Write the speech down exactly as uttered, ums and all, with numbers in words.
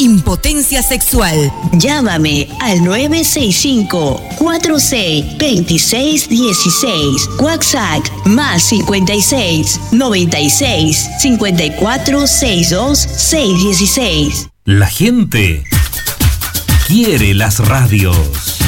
impotencia sexual. Llámame al nueve seis cinco, cuatro seis, dos seis uno seis. WhatsApp más cincuenta y seis, noventa y seis, cincuenta y cuatro, sesenta y dos, seiscientos dieciséis. La gente quiere las radios.